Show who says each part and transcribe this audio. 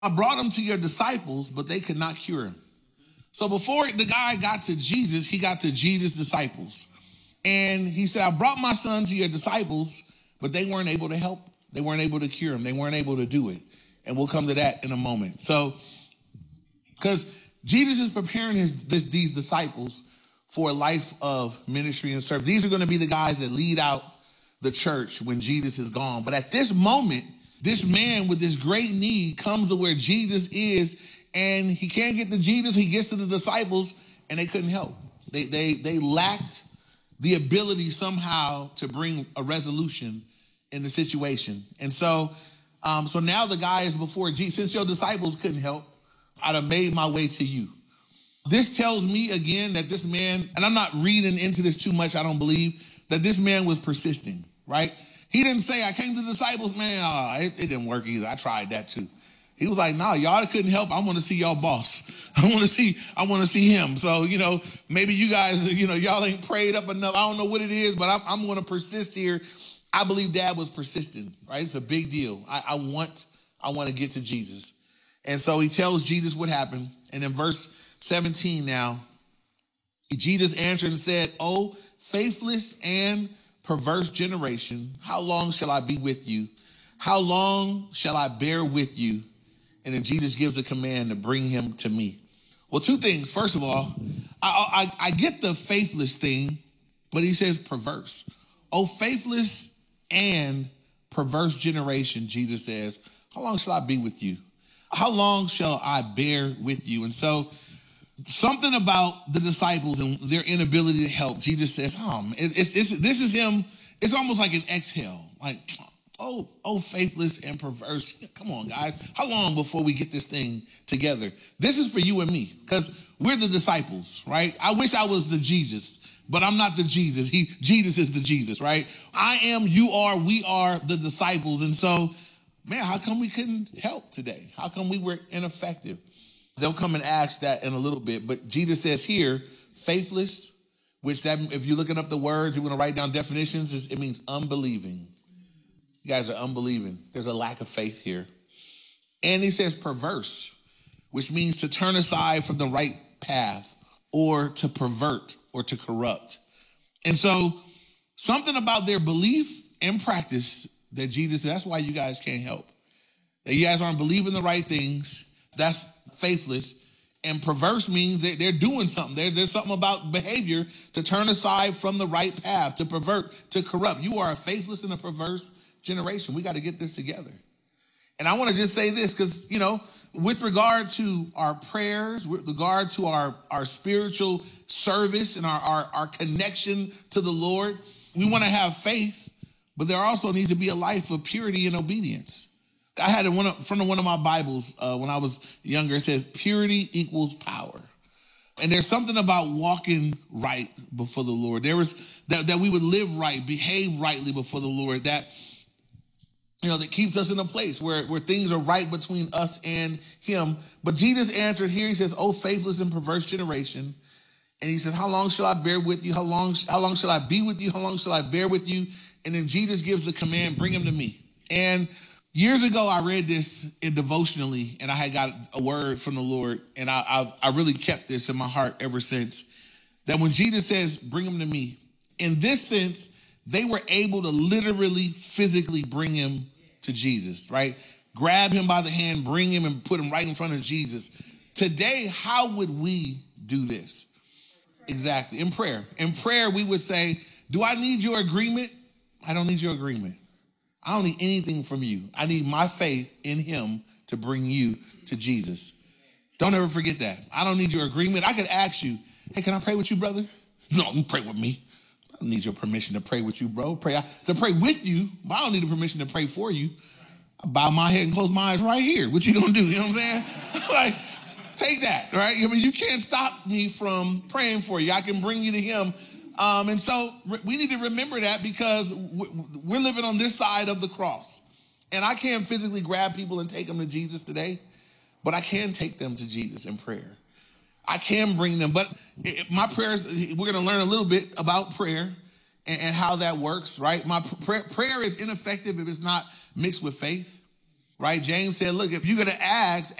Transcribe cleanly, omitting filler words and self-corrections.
Speaker 1: I brought him to your disciples, but they could not cure him. So before the guy got to Jesus, he got to Jesus' disciples. And he said, I brought my son to your disciples, but they weren't able to help. They weren't able to cure him. They weren't able to do it. And we'll come to that in a moment. So, because Jesus is preparing these disciples for a life of ministry and service. These are going to be the guys that lead out the church when Jesus is gone. But at this moment, this man with this great need comes to where Jesus is, and he can't get to Jesus. He gets to the disciples, and they couldn't help. They lacked the ability somehow to bring a resolution in the situation. And so now the guy is before Jesus. Since your disciples couldn't help, I'd have made my way to you. This tells me again that this man, and I'm not reading into this too much, I don't believe, that this man was persisting, right? He didn't say, I came to the disciples, man, it didn't work either. I tried that too. He was like, nah, y'all couldn't help. I want to see y'all boss. I want to see him. So, maybe you guys, y'all ain't prayed up enough. I don't know what it is, but I'm going to persist here. I believe Dad was persistent, right? It's a big deal. I want to get to Jesus. And so he tells Jesus what happened. And in verse 17 now, Jesus answered and said, "Oh, faithless and perverse generation, how long shall I be with you? How long shall I bear with you?" And then Jesus gives a command to bring him to me. Well, two things. First of all, I get the faithless thing, but he says perverse. Oh, faithless and perverse generation, Jesus says, how long shall I be with you? How long shall I bear with you? And so something about the disciples and their inability to help, Jesus says, this is him. It's almost like an exhale, like, oh, faithless and perverse. Come on, guys. How long before we get this thing together? This is for you and me, because we're the disciples, right? I wish I was the Jesus, but I'm not the Jesus. Jesus is the Jesus, right? I am, you are, we are the disciples. And so, man, how come we couldn't help today? How come we were ineffective? They'll come and ask that in a little bit. But Jesus says here, faithless, which that, if you're looking up the words, you're going to write down definitions, it means unbelieving. You guys are unbelieving. There's a lack of faith here. And he says perverse, which means to turn aside from the right path or to pervert or to corrupt. And so something about their belief and practice that Jesus said, that's why you guys can't help. That you guys aren't believing the right things. That's faithless. And perverse means that they're doing something. There's something about behavior to turn aside from the right path, to pervert, to corrupt. You are a faithless and a perverse generation. We got to get this together. And I want to just say this because, with regard to our prayers, with regard to our spiritual service and our connection to the Lord, we want to have faith, but there also needs to be a life of purity and obedience. I had in front of one of my Bibles when I was younger, it says purity equals power. And there's something about walking right before the Lord. There was that we would live right, behave rightly before the Lord, that keeps us in a place where things are right between us and him. But Jesus answered here, he says, "Oh, faithless and perverse generation." And he says, "How long shall I bear with you? How long shall I be with you? How long shall I bear with you?" And then Jesus gives the command, "Bring him to me." And years ago, I read this devotionally, and I had got a word from the Lord, and I really kept this in my heart ever since, that when Jesus says, "Bring him to me," in this sense, they were able to literally, physically bring him to Jesus, right? Grab him by the hand, bring him and put him right in front of Jesus. Today, how would we do this? Exactly, in prayer. In prayer, we would say, do I need your agreement? I don't need your agreement. I don't need anything from you. I need my faith in him to bring you to Jesus. Don't ever forget that. I don't need your agreement. I could ask you, hey, can I pray with you, brother? No, you pray with me. I don't need your permission to pray with you, bro. To pray with you, but I don't need the permission to pray for you. I bow my head and close my eyes right here. What you gonna do? You know what I'm saying? Like, take that, right? I mean, you can't stop me from praying for you. I can bring you to him. And so we need to remember that, because we're living on this side of the cross. And I can't physically grab people and take them to Jesus today, but I can take them to Jesus in prayer. I can bring them. But my prayers, we're going to learn a little bit about prayer and how that works, right? My prayer is ineffective if it's not mixed with faith, right? James said, look, if you're going to ask